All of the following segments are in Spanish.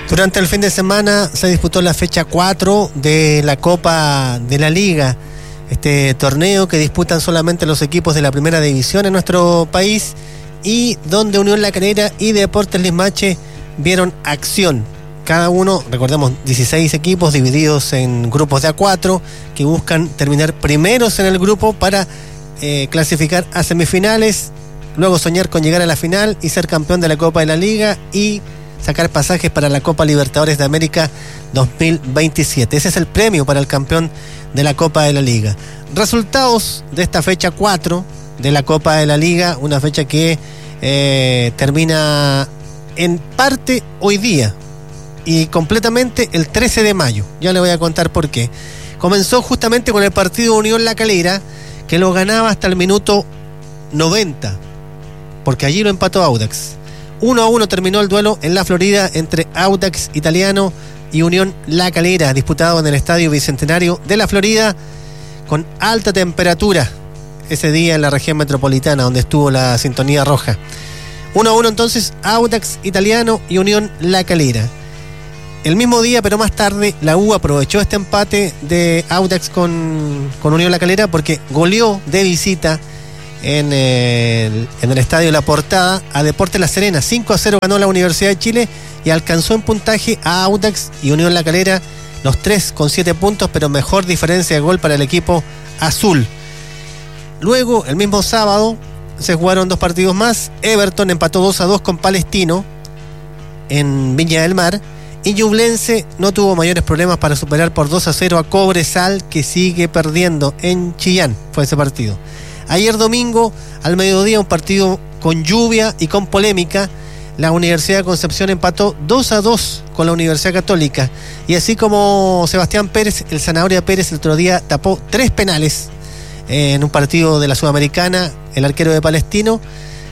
Durante el fin de semana se disputó la fecha 4 de la Copa de la Liga, este torneo que disputan solamente los equipos de la primera división en nuestro país y donde Unión La Calera y Deportes Limache vieron acción. Cada uno, recordemos, 16 equipos divididos en grupos de A4 que buscan terminar primeros en el grupo para clasificar a semifinales, luego soñar con llegar a la final y ser campeón de la Copa de la Liga y sacar pasajes para la Copa Libertadores de América 2027. Ese es el premio para el campeón de la Copa de la Liga. Resultados de esta fecha 4 de la Copa de la Liga, una fecha que termina en parte hoy día y completamente el 13 de mayo. Ya le voy a contar por qué. Comenzó justamente con el partido Unión La Calera, que lo ganaba hasta el minuto 90, porque allí lo empató Audax. 1-1 terminó el duelo en la Florida entre Audax Italiano y Unión La Calera, disputado en el Estadio Bicentenario de la Florida, con alta temperatura ese día en la región metropolitana, donde estuvo la sintonía roja. 1-1 entonces, Audax Italiano y Unión La Calera. El mismo día, pero más tarde, la U aprovechó este empate de Audax con Unión La Calera porque goleó de visita en el estadio La Portada a Deportes La Serena. 5-0 ganó la Universidad de Chile y alcanzó en puntaje a Audax y Unión La Calera, los tres con 7 puntos, pero mejor diferencia de gol para el equipo azul. Luego, el mismo sábado, se jugaron 2 partidos más. Everton empató 2-2 con Palestino en Viña del Mar y Ñublense no tuvo mayores problemas para superar por 2-0 a Cobresal, que sigue perdiendo en Chillán. Fue ese partido. Ayer domingo, al mediodía, un partido con lluvia y con polémica. La Universidad de Concepción empató 2-2 con la Universidad Católica. Y así como Sebastián Pérez, el Zanahoria Pérez, el otro día tapó 3 penales en un partido de la Sudamericana, el arquero de Palestino.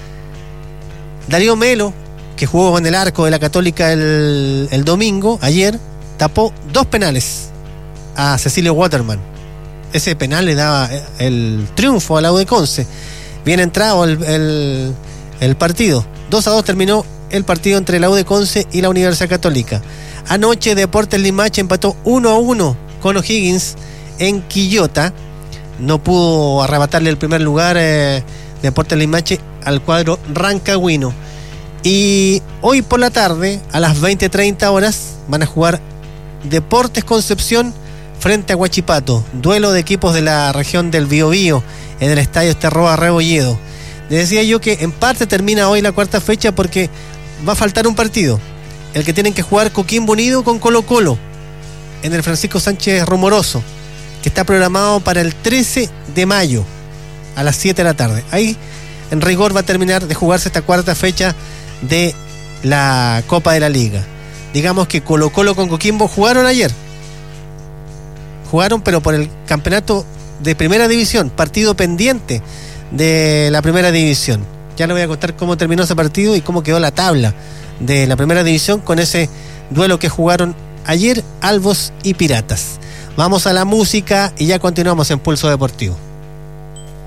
Darío Melo, que jugó en el arco de la Católica el domingo, ayer, tapó 2 penales a Cecilio Waterman. Ese penal le daba el triunfo a la U de Conce. Bien entrado el partido. 2-2 terminó el partido entre la U de Conce y la Universidad Católica. Anoche Deportes Limache empató 1-1 con O'Higgins en Quillota. No pudo arrebatarle el primer lugar Deportes Limache al cuadro rancagüino. Y hoy por la tarde, a las 20:30 horas, van a jugar Deportes Concepción frente a Huachipato, duelo de equipos de la región del Biobío en el estadio Esterroa Rebolledo. Les decía yo que en parte termina hoy la cuarta fecha porque va a faltar un partido, el que tienen que jugar Coquimbo Unido con Colo Colo en el Francisco Sánchez Rumoroso, que está programado para el 13 de mayo a las 7 de la tarde. Ahí en rigor va a terminar de jugarse esta cuarta fecha de la Copa de la Liga. Digamos que Colo Colo con Coquimbo jugaron ayer, pero por el campeonato de primera división, partido pendiente de la primera división. Ya le voy a contar cómo terminó ese partido y cómo quedó la tabla de la primera división con ese duelo que jugaron ayer Albos y Piratas. Vamos a la música y ya continuamos en Pulso Deportivo.